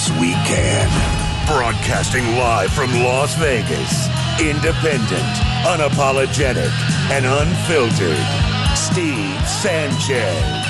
best we can. Broadcasting live from Las Vegas. Independent, unapologetic, and unfiltered. Steve Sanchez.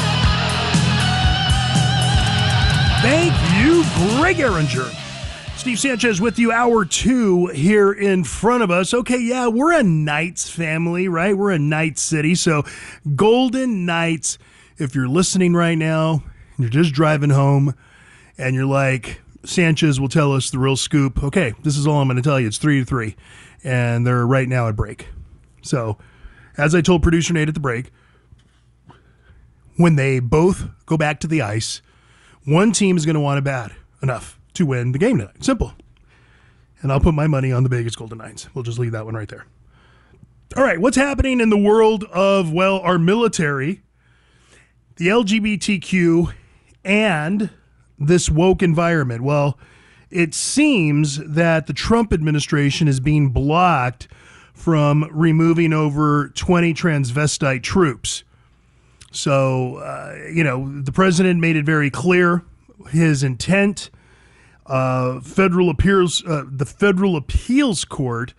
Thank you, Greg Eringer. Steve Sanchez with you, hour 2 here in front of us. Okay, yeah, we're a Knights family, right? We're a Knights city. So, Golden Knights, if you're listening right now, you're just driving home, and you're like, Sanchez will tell us the real scoop. Okay, this is all I'm going to tell you. It's 3-3, and they're right now at break. So, as I told producer Nate at the break, when they both go back to the ice, one team is going to want it bad enough to win the game tonight. Simple. And I'll put my money on the Vegas Golden Knights. We'll just leave that one right there. All right, what's happening in the world of, well, our military, the LGBTQ, and this woke environment? Well, it seems that the Trump administration is being blocked from removing over 20 transvestite troops. So, the president made it very clear his intent. The Federal Appeals Court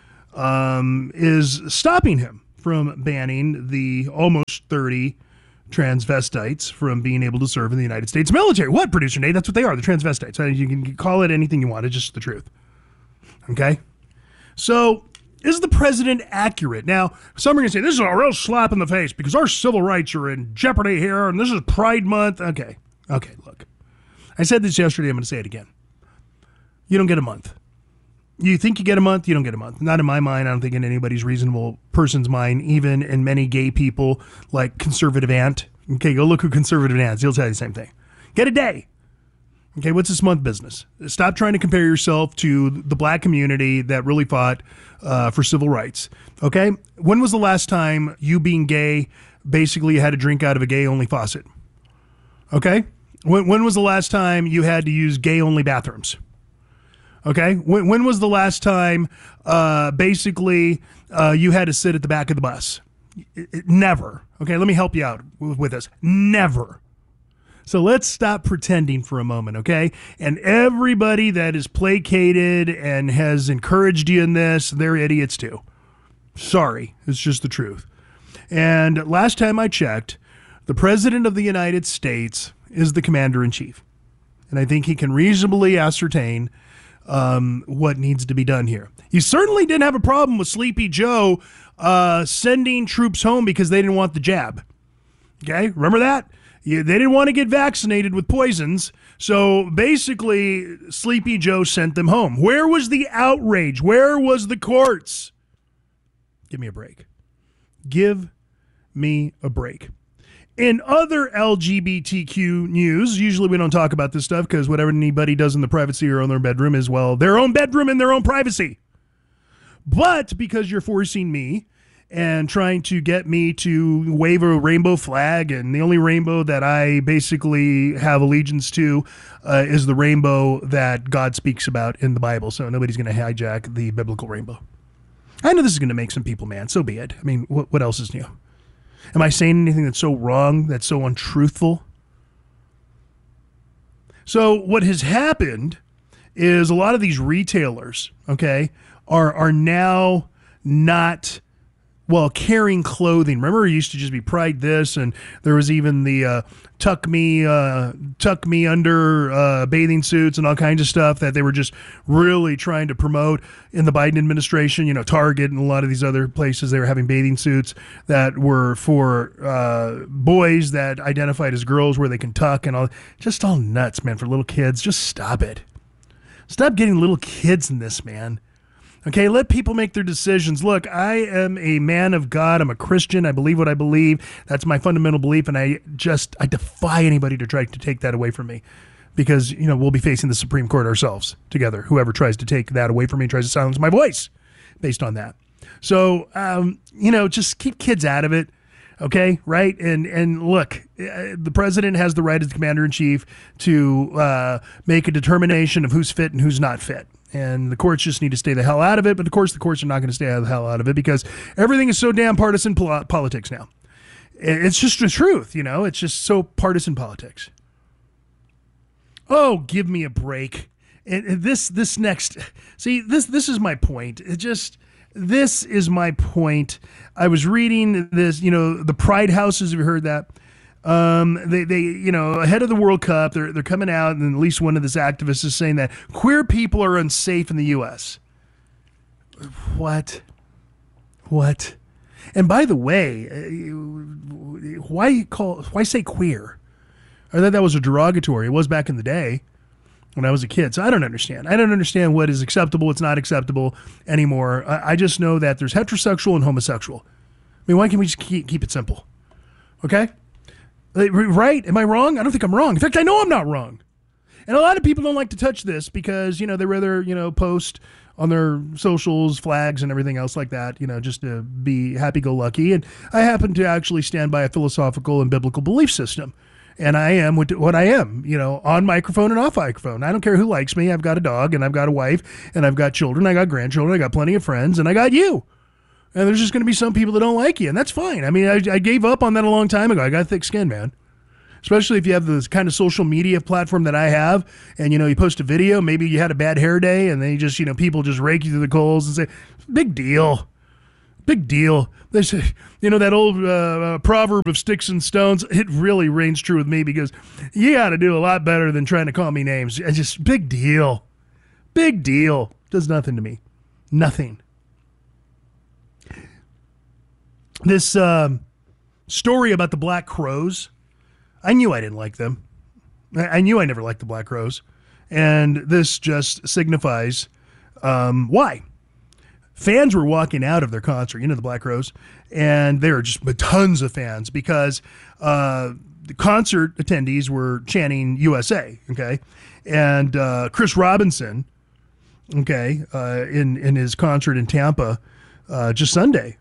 is stopping him from banning the almost 30 transvestites from being able to serve in the United States military. What, producer Nate? That's what they are, the transvestites. You can call it anything you want. It's just the truth. Okay? So, is the president accurate? Now, some are going to say, this is a real slap in the face because our civil rights are in jeopardy here, and this is Pride Month. Okay, look. I said this yesterday. I'm going to say it again. You don't get a month. You think you get a month, you don't get a month. Not in my mind. I don't think in anybody's reasonable person's mind, even in many gay people like Conservative Ant. Okay, go look who Conservative Ant is. He'll tell you the same thing. Get a day. Okay, what's this month business? Stop trying to compare yourself to the black community that really fought for civil rights. Okay? When was the last time you being gay basically had to drink out of a gay-only faucet? Okay? When was the last time you had to use gay-only bathrooms? Okay? When was the last time you had to sit at the back of the bus? Never. Okay, let me help you out with this. Never. So let's stop pretending for a moment, okay? And everybody that is placated and has encouraged you in this, they're idiots too. Sorry, it's just the truth. And last time I checked, the President of the United States is the Commander-in-Chief. And I think he can reasonably ascertain what needs to be done here. He certainly didn't have a problem with Sleepy Joe sending troops home because they didn't want the jab. Okay, remember that? They didn't want to get vaccinated with poisons, so basically Sleepy Joe sent them home. Where was the outrage? Where was the courts? Give me a break. Give me a break. In other LGBTQ news, usually we don't talk about this stuff because whatever anybody does in the privacy or in their bedroom is, well, their own bedroom and their own privacy. But because you're forcing me and trying to get me to wave a rainbow flag, and the only rainbow that I basically have allegiance to is the rainbow that God speaks about in the Bible. So nobody's going to hijack the biblical rainbow. I know this is going to make some people mad. So be it. I mean, what else is new? Am I saying anything that's so wrong, that's so untruthful? So what has happened is a lot of these retailers, okay, are now not, well, carrying clothing. Remember, it used to just be Pride this, and there was even the tuck me under bathing suits and all kinds of stuff that they were just really trying to promote in the Biden administration. You know, Target and a lot of these other places, they were having bathing suits that were for boys that identified as girls where they can tuck and all. Just all nuts, man, for little kids. Just stop it. Stop getting little kids in this, man. Okay, let people make their decisions. Look, I am a man of God. I'm a Christian. I believe what I believe. That's my fundamental belief, and I defy anybody to try to take that away from me because, you know, we'll be facing the Supreme Court ourselves together. Whoever tries to take that away from me tries to silence my voice based on that. So, just keep kids out of it. Okay, right? And look, the president has the right as the commander-in-chief to make a determination of who's fit and who's not fit. And the courts just need to stay the hell out of it. But of course, the courts are not going to stay the hell out of it because everything is so damn partisan politics now. It's just the truth, you know. It's just so partisan politics. Oh, give me a break. And this next, see, this is my point. This is my point. I was reading this, the Pride houses. Have you heard that? They ahead of the World Cup, they're coming out, and at least one of this activists is saying that queer people are unsafe in the U.S. What? And by the way, why say queer? I thought that was a derogatory. It was back in the day when I was a kid. So I don't understand. I don't understand what is acceptable, what's not acceptable anymore. I just know that there's heterosexual and homosexual. I mean, why can't we just keep it simple? Okay? Right? Am I wrong? I don't think I'm wrong. In fact, I know I'm not wrong. And a lot of people don't like to touch this because, they rather, post on their socials, flags and everything else like that, just to be happy-go-lucky. And I happen to actually stand by a philosophical and biblical belief system. And I am what I am, on microphone and off microphone. I don't care who likes me. I've got a dog, and I've got a wife, and I've got children, I got grandchildren, I got plenty of friends, and I got you. And there's just going to be some people that don't like you, and that's fine. I mean, I gave up on that a long time ago. I got thick skin, man. Especially if you have this kind of social media platform that I have, and, you post a video, maybe you had a bad hair day, and then you just, people just rake you through the coals and say, big deal. Big deal. They say, that old proverb of sticks and stones, it really reigns true with me because you got to do a lot better than trying to call me names. It's just big deal. Big deal. Does nothing to me. Nothing. This story about the Black Crowes, I knew I didn't like them. I knew I never liked the Black Crowes. And this just signifies why. Fans were walking out of their concert, the Black Crowes, and there were just tons of fans because the concert attendees were chanting USA, okay? And Chris Robinson, okay, in his concert in Tampa just Sunday,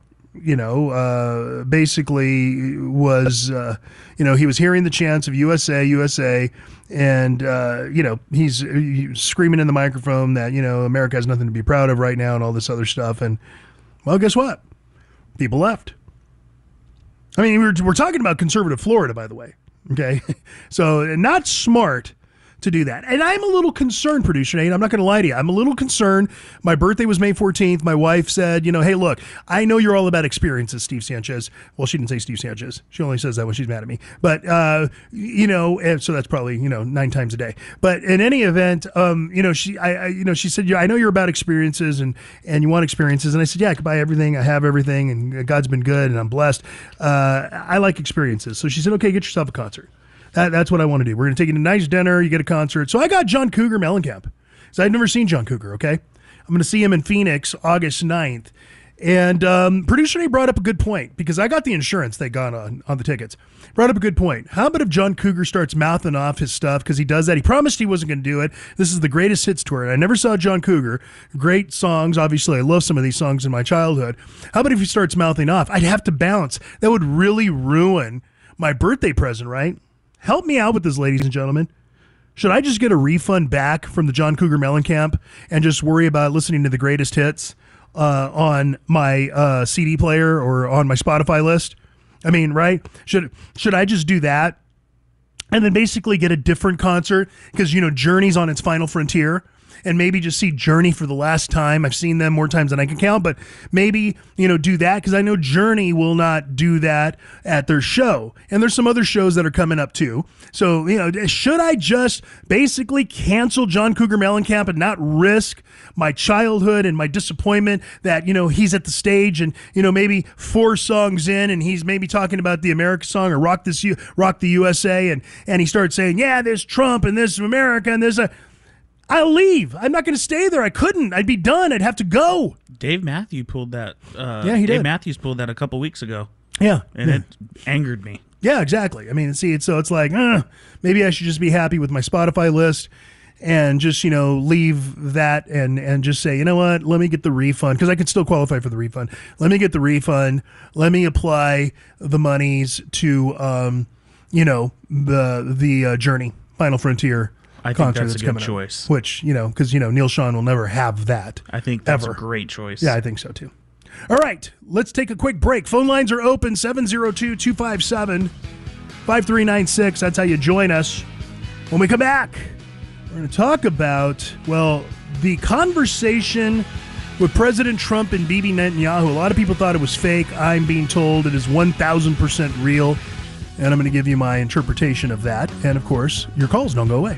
basically was, he was hearing the chants of USA, USA, and, he's screaming in the microphone that, America has nothing to be proud of right now and all this other stuff. And, well, guess what? People left. I mean, we're talking about conservative Florida, by the way, okay? So not smart to do that. And I'm a little concerned, producer Nate. I'm not going to lie to you. I'm a little concerned. My birthday was May 14th. My wife said, hey, look, I know you're all about experiences, Steve Sanchez. Well, she didn't say Steve Sanchez. She only says that when she's mad at me. But, and so that's probably, 9 times a day. But in any event, she said, I know you're about experiences and you want experiences. And I said, yeah, I can buy everything. I have everything. And God's been good and I'm blessed. I like experiences. So she said, okay, get yourself a concert. That's what I want to do. We're going to take you to a nice dinner. You get a concert. So I got John Cougar Mellencamp. So I'd never seen John Cougar, okay? I'm going to see him in Phoenix August 9th. And producer Nate brought up a good point because I got the insurance they got on the tickets. Brought up a good point. How about if John Cougar starts mouthing off his stuff because he does that? He promised he wasn't going to do it. This is the greatest hits tour. And I never saw John Cougar. Great songs. Obviously, I love some of these songs in my childhood. How about if he starts mouthing off? I'd have to bounce. That would really ruin my birthday present, right? Help me out with this, ladies and gentlemen. Should I just get a refund back from the John Cougar Mellencamp and just worry about listening to the greatest hits on my CD player or on my Spotify list? I mean, right? Should I just do that and then basically get a different concert? Because, Journey's on its final frontier. And maybe just see Journey for the last time. I've seen them more times than I can count, but maybe, do that because I know Journey will not do that at their show. And there's some other shows that are coming up too. So, should I just basically cancel John Cougar Mellencamp and not risk my childhood and my disappointment that, he's at the stage and, maybe 4 songs in and he's maybe talking about the America song or Rock the USA and he starts saying, yeah, there's Trump and there's America and there's I'll leave. I'm not going to stay there. I couldn't. I'd be done. I'd have to go. Dave Matthews pulled that. Yeah, he did. Dave Matthews pulled that a couple weeks ago. Yeah. And it angered me. Yeah, exactly. I mean, see, it's like, maybe I should just be happy with my Spotify list and just, leave that and just say, you know what, let me get the refund because I can still qualify for the refund. Let me get the refund. Let me apply the monies to, the Journey Final Frontier. I think that's a good choice. Which, because, Neil Sean will never have that. I think that's a great choice. Yeah, I think so too. All right, let's take a quick break. Phone lines are open, 702-257-5396. That's how you join us. When we come back, We're going to talk about, well, the conversation with President Trump and Bibi Netanyahu. A lot of people thought it was fake. I'm being told it is 1,000% real. And I'm going to give you my interpretation of that. And, of course, your calls don't go away.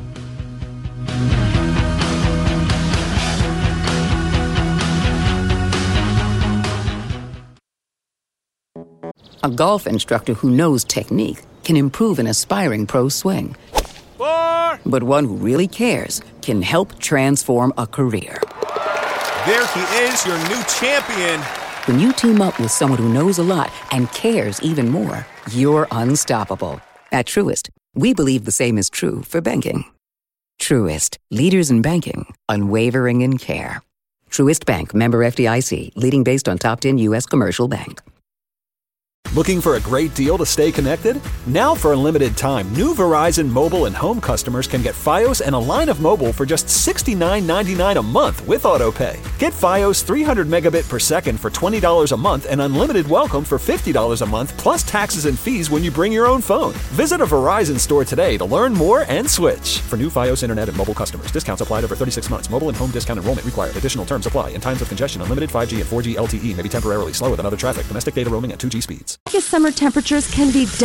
A golf instructor who knows technique can improve an aspiring pro's swing. But one who really cares can help transform a career. There he is, your new champion. When you team up with someone who knows a lot and cares even more, you're unstoppable. At Truist, we believe the same is true for banking. Truist, leaders in banking, unwavering in care. Truist Bank, member FDIC, leading based on top 10 U.S. commercial bank. Looking for a great deal to stay connected? Now for a limited time, new Verizon mobile and home customers can get Fios and a line of mobile for just $69.99 a month with AutoPay. Get Fios 300 megabit per second for $20 a month and unlimited welcome for $50 a month plus taxes and fees when you bring your own phone. Visit a Verizon store today to learn more and switch. For new Fios internet and mobile customers, discounts applied over 36 months. Mobile and home discount enrollment required. Additional terms apply. In times of congestion, unlimited 5G and 4G LTE may be temporarily slower than other traffic. Domestic data roaming at 2G speeds. Summer temperatures can be